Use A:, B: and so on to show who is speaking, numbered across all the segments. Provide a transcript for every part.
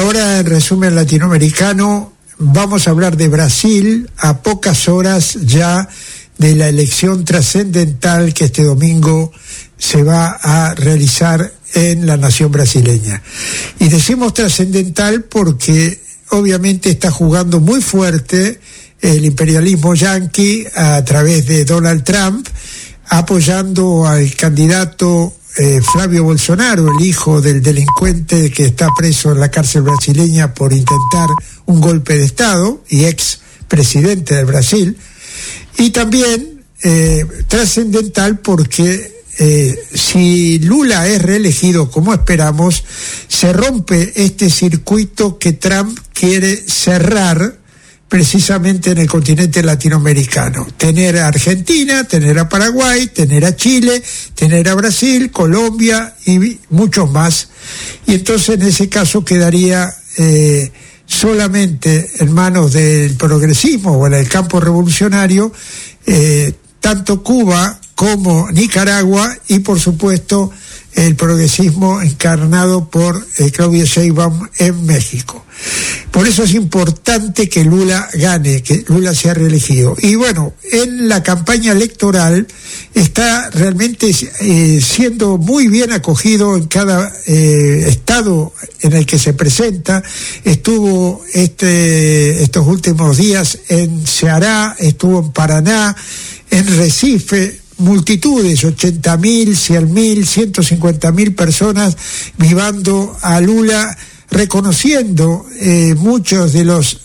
A: ahora en resumen latinoamericano vamos a hablar de Brasil a pocas horas ya de la elección trascendental que este domingo se va a realizar en la nación brasileña. Y decimos trascendental porque obviamente está jugando muy fuerte el imperialismo yanqui a través de Donald Trump, apoyando al candidato Flavio Bolsonaro, el hijo del delincuente que está preso en la cárcel brasileña por intentar un golpe de Estado y ex presidente de Brasil. Y también trascendental porque si Lula es reelegido como esperamos, se rompe este circuito que Trump quiere cerrar precisamente en el continente latinoamericano. Tener a Argentina, tener a Paraguay, tener a Chile, tener a Brasil, Colombia y muchos más. Y entonces en ese caso quedaría solamente en manos del progresismo o en el campo revolucionario, tanto Cuba como Nicaragua y por supuesto el progresismo encarnado por Claudia Sheinbaum en México. Por eso es importante que Lula gane, que Lula sea reelegido. Y bueno, en la campaña electoral está realmente siendo muy bien acogido en cada estado en el que se presenta. Estuvo estos últimos días en Ceará, estuvo en Paraná, en Recife, multitudes, 80.000, 100.000, 150.000 personas vivando a Lula, reconociendo muchos de los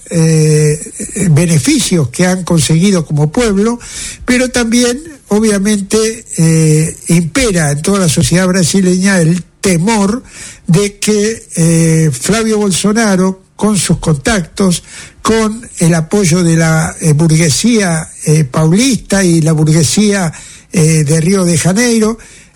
A: beneficios que han conseguido como pueblo, pero también obviamente impera en toda la sociedad brasileña el temor de que Flavio Bolsonaro, con sus contactos, con el apoyo de la burguesía paulista y la burguesía de Río de Janeiro,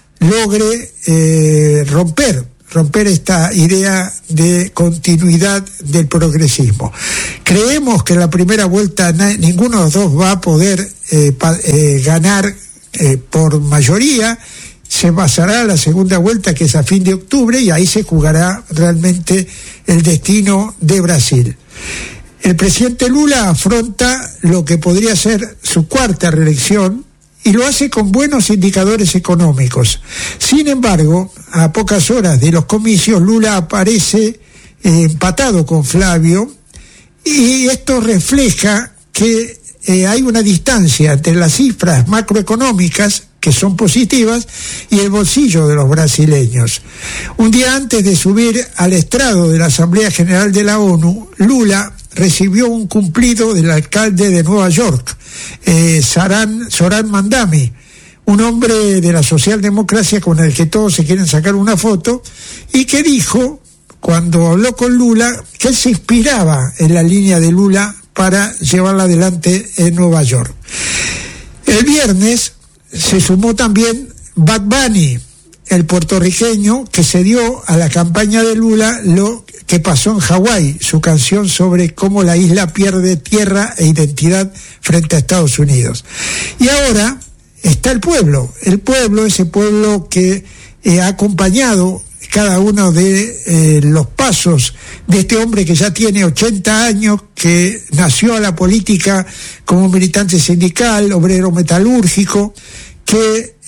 A: logre romper esta idea de continuidad del progresismo. Creemos que en la primera vuelta ninguno de los dos va a poder ganar por mayoría. Se pasará a la segunda vuelta, que es a fin de octubre, y ahí se jugará realmente el destino de Brasil. El presidente Lula afronta lo que podría ser su cuarta reelección y lo hace con buenos indicadores económicos. Sin embargo, a pocas horas de los comicios, Lula aparece empatado con Flavio, y esto refleja que hay una distancia entre las cifras macroeconómicas, que son positivas, y el bolsillo de los brasileños. Un día antes de subir al estrado de la Asamblea General de la ONU, Lula recibió un cumplido del alcalde de Nueva York, Zoran Mandami, un hombre de la socialdemocracia con el que todos se quieren sacar una foto, y que dijo, cuando habló con Lula, que él se inspiraba en la línea de Lula para llevarla adelante en Nueva York. El viernes se sumó también Bad Bunny, el puertorriqueño que se dio a la campaña de Lula lo que pasó en Hawái, su canción sobre cómo la isla pierde tierra e identidad frente a Estados Unidos. Y ahora está el pueblo, ese pueblo que ha acompañado cada uno de los pasos de este hombre que ya tiene 80 años, que nació a la política como militante sindical, obrero metalúrgico, que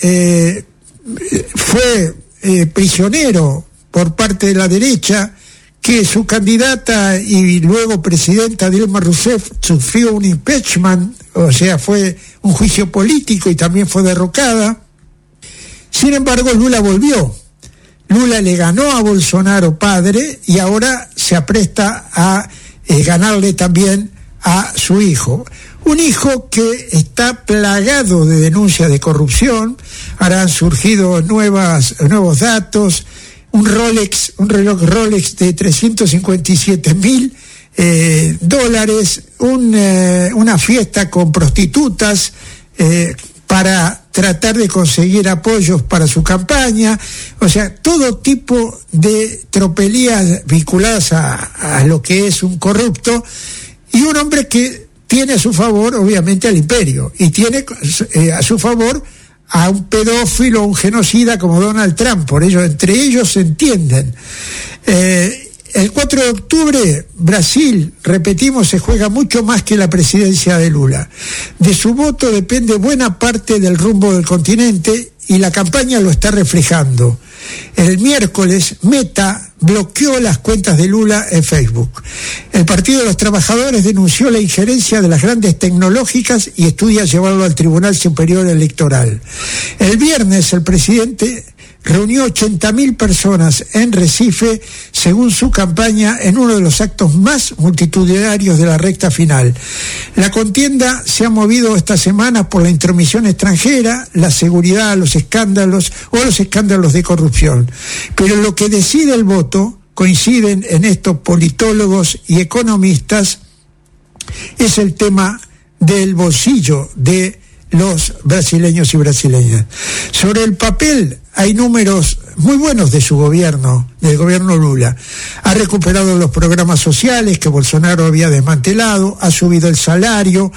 A: fue prisionero por parte de la derecha, que su candidata y luego presidenta Dilma Rousseff sufrió un impeachment, o sea, fue un juicio político y también fue derrocada. Sin embargo, Lula volvió. Lula le ganó a Bolsonaro padre y ahora se apresta a ganarle también a su hijo. Un hijo que está plagado de denuncias de corrupción. Ahora han surgido nuevos datos. Un reloj Rolex de $357,000, una fiesta con prostitutas para tratar de conseguir apoyos para su campaña, o sea, todo tipo de tropelías vinculadas a lo que es un corrupto, y un hombre que tiene a su favor, obviamente, al imperio, y tiene a su favor a un pedófilo, un genocida como Donald Trump. Por ello, entre ellos se entienden. El 4 de octubre, Brasil, repetimos, se juega mucho más que la presidencia de Lula. De su voto depende buena parte del rumbo del continente y la campaña lo está reflejando. El miércoles, Meta bloqueó las cuentas de Lula en Facebook. El Partido de los Trabajadores denunció la injerencia de las grandes tecnológicas y estudia llevarlo al Tribunal Superior Electoral. El viernes, el presidente reunió 80.000 personas en Recife, según su campaña, en uno de los actos más multitudinarios de la recta final. La contienda se ha movido esta semana por la intromisión extranjera, la seguridad, los escándalos de corrupción. Pero lo que decide el voto, coinciden en esto politólogos y economistas, es el tema del bolsillo de los brasileños y brasileñas. Sobre el papel hay números muy buenos de su gobierno, del gobierno Lula. Ha recuperado los programas sociales que Bolsonaro había desmantelado, ha subido el salario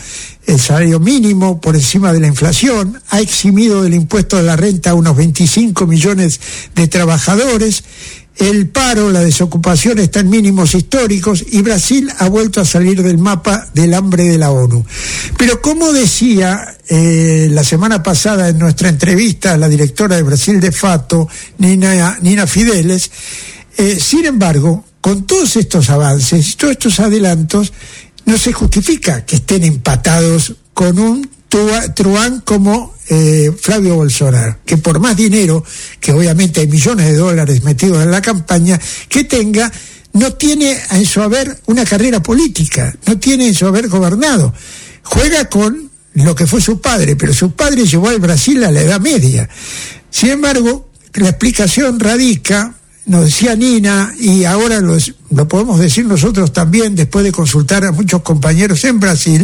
A: mínimo por encima de la inflación, ha eximido del impuesto de la renta a unos 25 millones de trabajadores. El paro, la desocupación está en mínimos históricos y Brasil ha vuelto a salir del mapa del hambre de la ONU. Pero como decía la semana pasada en nuestra entrevista a la directora de Brasil de Fato, Nina Fideles, sin embargo, con todos estos avances y todos estos adelantos, no se justifica que estén empatados con un truán como Flavio Bolsonaro, que por más dinero, que obviamente hay millones de dólares metidos en la campaña, que tenga, no tiene en su haber una carrera política, no tiene en su haber gobernado. Juega con lo que fue su padre, pero su padre llevó al Brasil a la Edad Media. Sin embargo, la explicación radica, nos decía Nina, y ahora lo podemos decir nosotros también, después de consultar a muchos compañeros en Brasil,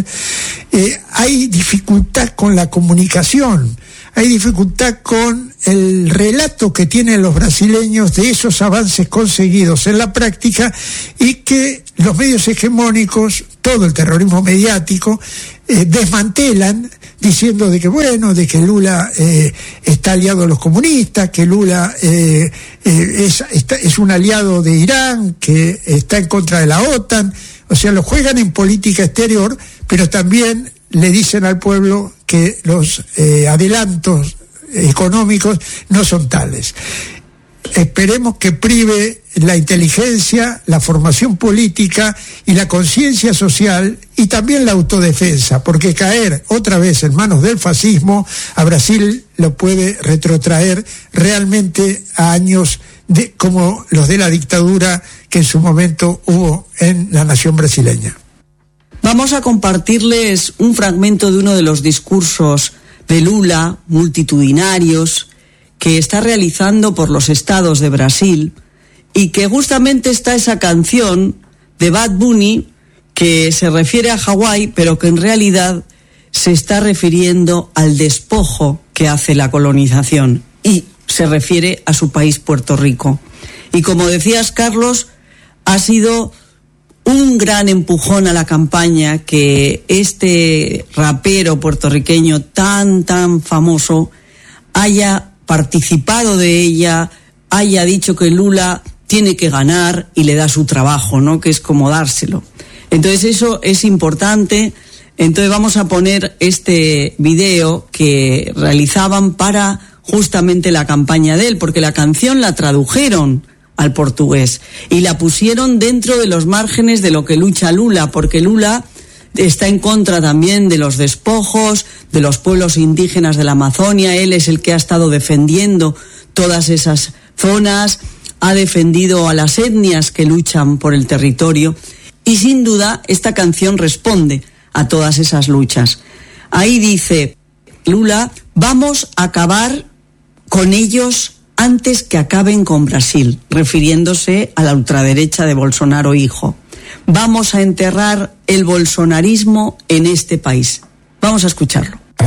A: hay dificultad con la comunicación, hay dificultad con el relato que tienen los brasileños de esos avances conseguidos en la práctica y que los medios hegemónicos, todo el terrorismo mediático, desmantelan diciendo de que Lula está aliado a los comunistas, que Lula es un aliado de Irán, que está en contra de la OTAN. O sea, lo juegan en política exterior, pero también le dicen al pueblo que los adelantos económicos no son tales. Esperemos que prive la inteligencia, la formación política y la conciencia social y también la autodefensa, porque caer otra vez en manos del fascismo a Brasil lo puede retrotraer realmente a años como los de la dictadura que en su momento hubo en la nación brasileña.
B: Vamos a compartirles un fragmento de uno de los discursos de Lula, multitudinarios, que está realizando por los estados de Brasil, y que justamente está esa canción de Bad Bunny que se refiere a Hawái, pero que en realidad se está refiriendo al despojo que hace la colonización y se refiere a su país, Puerto Rico. Y como decías, Carlos, ha sido un gran empujón a la campaña que este rapero puertorriqueño tan famoso haya participado de ella, haya dicho que Lula tiene que ganar y le da su trabajo, ¿no? Que es como dárselo. Entonces eso es importante. Entonces vamos a poner este video que realizaban para justamente la campaña de él, porque la canción la tradujeron al portugués y la pusieron dentro de los márgenes de lo que lucha Lula, porque Lula está en contra también de los despojos, de los pueblos indígenas de la Amazonia. Él es el que ha estado defendiendo todas esas zonas, ha defendido a las etnias que luchan por el territorio y sin duda esta canción responde a todas esas luchas. Ahí dice Lula: vamos a acabar con ellos antes que acaben con Brasil, refiriéndose a la ultraderecha de Bolsonaro hijo. Vamos a enterrar el bolsonarismo en este país. Vamos a escucharlo.